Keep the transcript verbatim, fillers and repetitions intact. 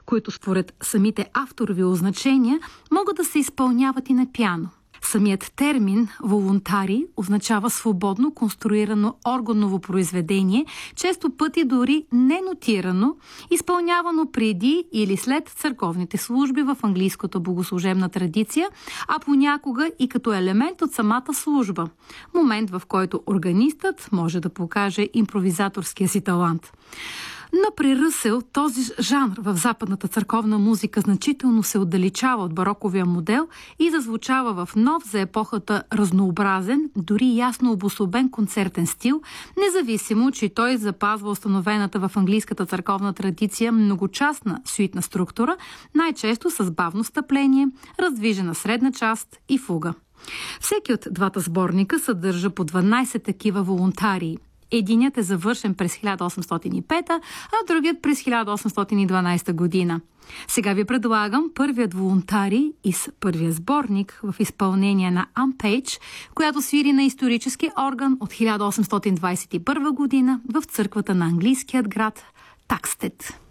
които според самите авторови означения могат да се изпълняват и на пиано. Самият термин «волунтари» означава свободно конструирано органово произведение, често пъти дори ненотирано, изпълнявано преди или след църковните служби в английската богослужебна традиция, а понякога и като елемент от самата служба. Момент, в който органистът може да покаже импровизаторския си талант. Но при Ръсел този жанр в западната църковна музика значително се отдалечава от бароковия модел и зазвучава в нов за епохата разнообразен, дори ясно обособен концертен стил, независимо, че той запазва установената в английската църковна традиция многочастна суитна структура, най-често с бавно стъпление, раздвижена средна част и фуга. Всеки от двата сборника съдържа по дванайсет такива волунтарии. Единият е завършен през хиляда осемстотин и пета, а другият през хиляда осемстотин и дванайсета година. Сега ви предлагам първият волунтари из първия сборник в изпълнение на Ан Пейдж, която свири на исторически орган от хиляда осемстотин двайсет и първа година в църквата на английският град Такстед.